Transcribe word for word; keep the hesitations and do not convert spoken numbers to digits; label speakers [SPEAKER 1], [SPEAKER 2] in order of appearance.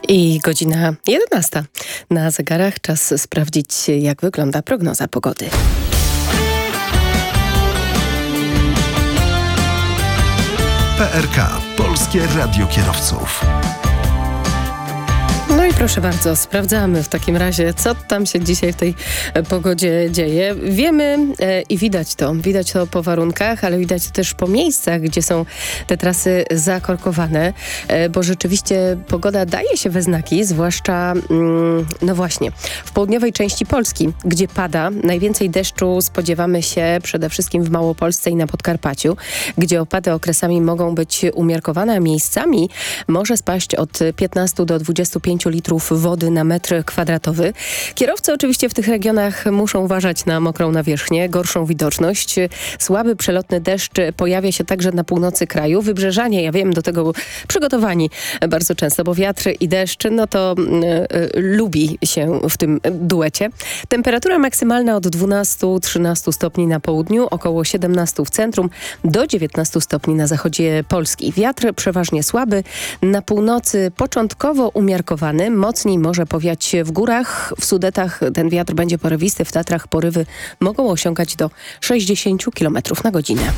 [SPEAKER 1] I godzina jedenasta. Na zegarach czas sprawdzić, jak wygląda prognoza pogody.
[SPEAKER 2] P R K. Polskie Radio Kierowców.
[SPEAKER 1] No i proszę bardzo, sprawdzamy w takim razie, co tam się dzisiaj w tej pogodzie dzieje. Wiemy e, i widać to, widać to po warunkach, ale widać to też po miejscach, gdzie są te trasy zakorkowane, e, bo rzeczywiście pogoda daje się we znaki, zwłaszcza, mm, no właśnie, w południowej części Polski, gdzie pada. Najwięcej deszczu spodziewamy się przede wszystkim w Małopolsce i na Podkarpaciu, gdzie opady okresami mogą być umiarkowane, a miejscami może spaść od piętnastu do dwudziestu pięciu litrów wody na metr kwadratowy. Kierowcy oczywiście w tych regionach muszą uważać na mokrą nawierzchnię, gorszą widoczność. Słaby przelotny deszcz pojawia się także na północy kraju. Wybrzeżanie, ja wiem, do tego przygotowani bardzo często, bo wiatr i deszcz, no to y, lubi się w tym duecie. Temperatura maksymalna od dwunastu do trzynastu stopni na południu, około siedemnastu w centrum, do dziewiętnastu stopni na zachodzie Polski. Wiatr przeważnie słaby, na północy początkowo umiarkowany. Mocniej może powiać w górach, w Sudetach ten wiatr będzie porywisty, w Tatrach porywy mogą osiągać do sześćdziesięciu kilometrów na godzinę.